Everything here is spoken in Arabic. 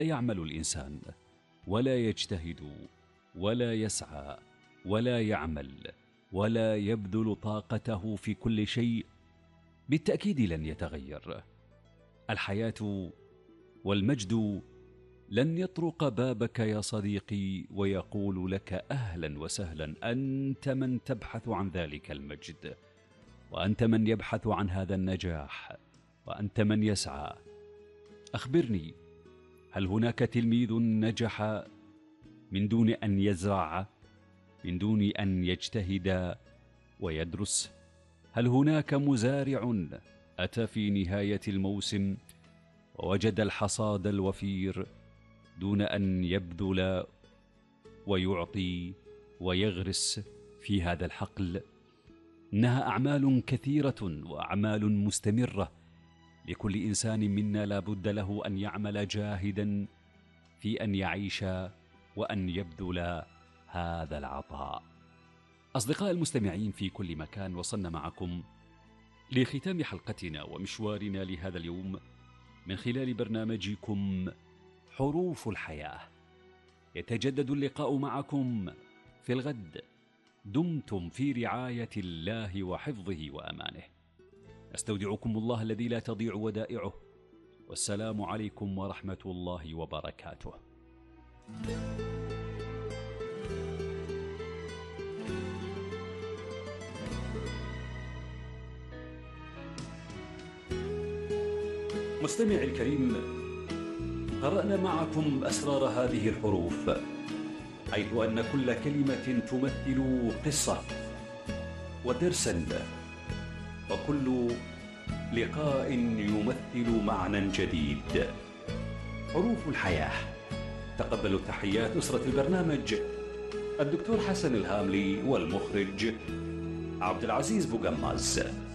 يعمل الإنسان ولا يجتهد ولا يسعى ولا يعمل ولا يبذل طاقته في كل شيء، بالتأكيد لن يتغير. الحياة والمجد لن يطرق بابك يا صديقي ويقول لك أهلا وسهلا، أنت من تبحث عن ذلك المجد، وأنت من يبحث عن هذا النجاح، وأنت من يسعى. أخبرني، هل هناك تلميذ نجح من دون أن يزرع، من دون أن يجتهد ويدرس؟ هل هناك مزارع أتى في نهاية الموسم ووجد الحصاد الوفير دون أن يبذل ويعطي ويغرس في هذا الحقل؟ إنها أعمال كثيرة وأعمال مستمرة، لكل إنسان منا لا بد له أن يعمل جاهدا في أن يعيش وأن يبذل هذا العطاء. أصدقاء المستمعين في كل مكان، وصلنا معكم لختام حلقتنا ومشوارنا لهذا اليوم من خلال برنامجكم حروف الحياة. يتجدد اللقاء معكم في الغد. دمتم في رعاية الله وحفظه وأمانه. أستودعكم الله الذي لا تضيع ودائعه، والسلام عليكم ورحمة الله وبركاته. مستمعي الكريم، قرأنا معكم أسرار هذه الحروف، حيث أن كل كلمة تمثل قصة ودرسا، وكل لقاء يمثل معنى جديد. حروف الحياة. تقبلوا تحيات أسرة البرنامج، الدكتور حسن الهاملي، والمخرج عبد العزيز بوغماز.